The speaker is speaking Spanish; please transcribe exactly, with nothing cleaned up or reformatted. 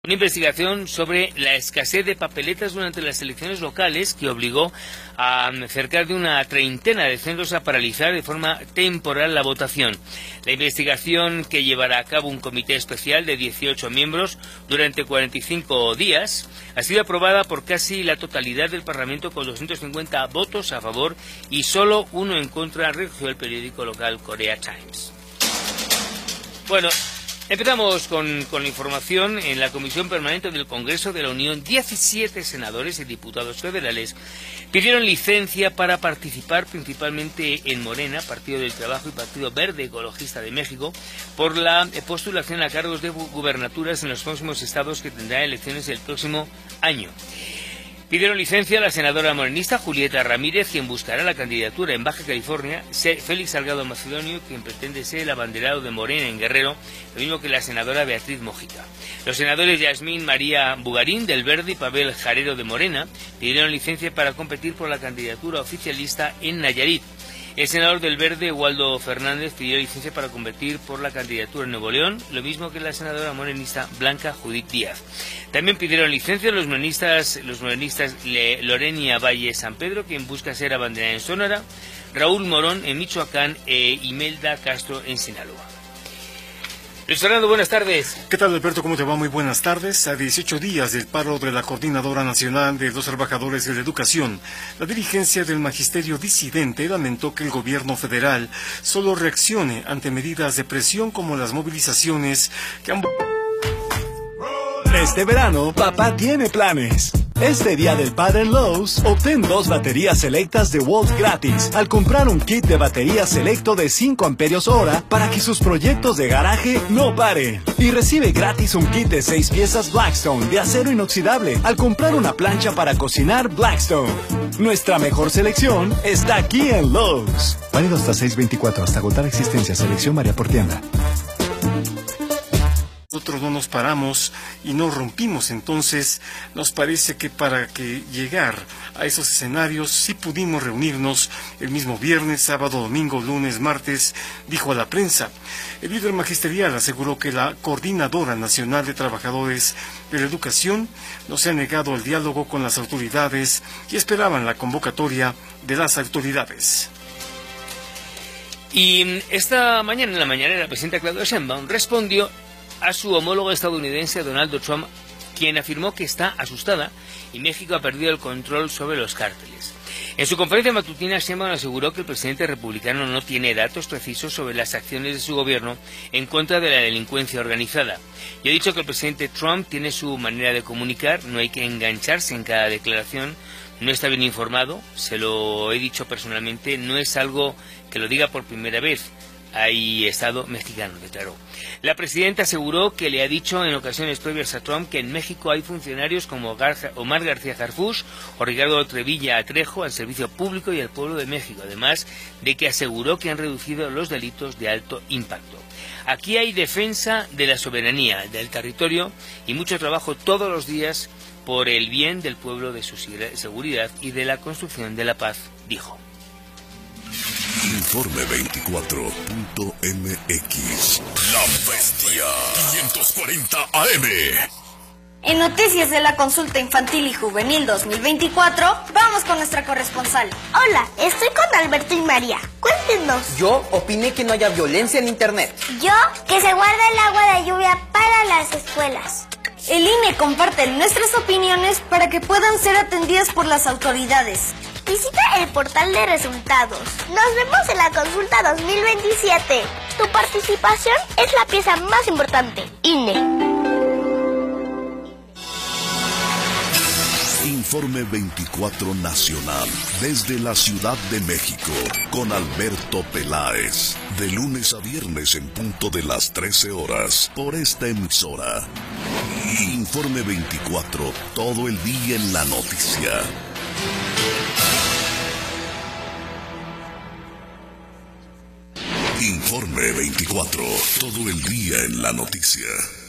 Una investigación sobre la escasez de papeletas durante las elecciones locales que obligó a cerca de una treintena de centros a paralizar de forma temporal la votación. La investigación, que llevará a cabo un comité especial de dieciocho miembros durante cuarenta y cinco días, ha sido aprobada por casi la totalidad del Parlamento con doscientos cincuenta votos a favor y solo uno en contra, recogió el periódico local Korea Times. Bueno, empezamos con, con la información. En la Comisión Permanente del Congreso de la Unión, diecisiete senadores y diputados federales pidieron licencia para participar principalmente en Morena, Partido del Trabajo y Partido Verde Ecologista de México, por la postulación a cargos de gubernaturas en los próximos estados que tendrán elecciones el próximo año. Pidieron licencia a la senadora morenista Julieta Ramírez, quien buscará la candidatura en Baja California, Félix Salgado Macedonio, quien pretende ser el abanderado de Morena en Guerrero, lo mismo que la senadora Beatriz Mojica. Los senadores Yasmín María Bugarín, del Verde, y Pavel Jarero, de Morena, pidieron licencia para competir por la candidatura oficialista en Nayarit. El senador del Verde, Waldo Fernández, pidió licencia para competir por la candidatura en Nuevo León, lo mismo que la senadora morenista Blanca Judith Díaz. También pidieron licencia los morenistas, los morenistas Lorenia Valle San Pedro, quien busca ser abanderada en Sonora, Raúl Morón en Michoacán e Imelda Castro en Sinaloa. Luis Fernando, buenas tardes. ¿Qué tal, Alberto? ¿Cómo te va? Muy buenas tardes. A dieciocho días del paro de la Coordinadora Nacional de los Trabajadores de la Educación, la dirigencia del magisterio disidente lamentó que el gobierno federal solo reaccione ante medidas de presión como las movilizaciones que han... Este verano, papá tiene planes. Este día del padre en Lowe's, obtén dos baterías selectas de Walt gratis al comprar un kit de batería selecto de cinco amperios hora para que sus proyectos de garaje no paren. Y recibe gratis un kit de seis piezas Blackstone de acero inoxidable al comprar una plancha para cocinar Blackstone. Nuestra mejor selección está aquí en Lowe's. Válido hasta seis veinticuatro, hasta agotar existencia. Selección varía por tienda. Nosotros no nos paramos y no rompimos, entonces nos parece que para que llegar a esos escenarios sí pudimos reunirnos el mismo viernes, sábado, domingo, lunes, martes, dijo a la prensa. El líder magisterial aseguró que la Coordinadora Nacional de Trabajadores de la Educación no se ha negado el diálogo con las autoridades y esperaban la convocatoria de las autoridades. Y esta mañana, en la mañanera, la presidenta Claudia Sheinbaum respondió a su homólogo estadounidense Donald Trump, quien afirmó que está asustada y México ha perdido el control sobre los cárteles. En su conferencia matutina, Sheinbaum aseguró que el presidente republicano no tiene datos precisos sobre las acciones de su gobierno en contra de la delincuencia organizada. Y ha dicho que el presidente Trump tiene su manera de comunicar, no hay que engancharse en cada declaración, no está bien informado, se lo he dicho personalmente, no es algo que lo diga por primera vez. Hay Estado mexicano, declaró. La presidenta aseguró que le ha dicho en ocasiones previas a Trump que en México hay funcionarios como Omar García Harfuch o Ricardo Trevilla Trejo al servicio público y al pueblo de México, además de que aseguró que han reducido los delitos de alto impacto. Aquí hay defensa de la soberanía, del territorio y mucho trabajo todos los días por el bien del pueblo, de su seguridad y de la construcción de la paz, dijo. Informe veinticuatro punto m x. La Bestia quinientos cuarenta A M. En noticias de la consulta infantil y juvenil dos mil veinticuatro, vamos con nuestra corresponsal. Hola, estoy con Alberto y María. Cuéntenos. Yo opiné que no haya violencia en internet. Yo, que se guarde el agua de lluvia para las escuelas. El I N E comparte nuestras opiniones para que puedan ser atendidas por las autoridades. Visita el portal de resultados. Nos vemos en la consulta dos mil veintisiete. Tu participación es la pieza más importante. I N E. Informe veinticuatro Nacional, desde la Ciudad de México, con Alberto Peláez. De lunes a viernes en punto de las trece horas, por esta emisora. Informe veinticuatro, todo el día en la noticia. Informe veinticuatro, todo el día en la noticia.